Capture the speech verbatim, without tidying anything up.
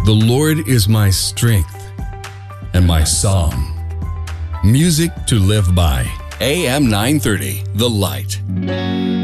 The Lord is my strength and my song, music to live by. A M nine thirty, The Light.